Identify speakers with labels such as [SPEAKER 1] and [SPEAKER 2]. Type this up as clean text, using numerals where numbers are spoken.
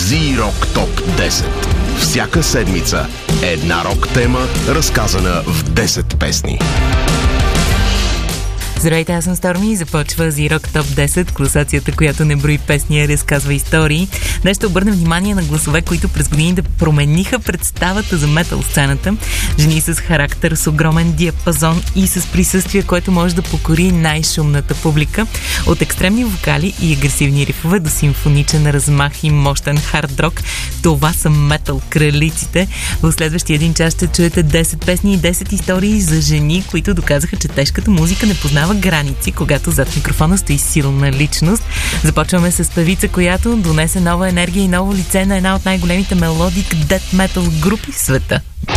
[SPEAKER 1] Z-Rock Top 10. Всяка седмица една рок тема, разказана в 10 песни.
[SPEAKER 2] Здравейте, аз съм Stormy и започва Z-Rock Top 10, класацията, която не брои песни, а разказва истории. Днес ще обърнем внимание на гласове, които през годините промениха представата за метал сцената. Жени с характер, с огромен диапазон и с присъствие, което може да покори най-шумната публика. От екстремни вокали и агресивни рифове до симфоничен размах и мощен хард рок. Това са метал кралиците. В следващия един час ще чуете 10 песни и 10 истории за жени, които доказаха, че тежката музика не познава граници, когато зад микрофона стои силна личност. Започваме с певица, която донесе нова енергия и ново лице на една от най-големите мелодик дет метал групи в света.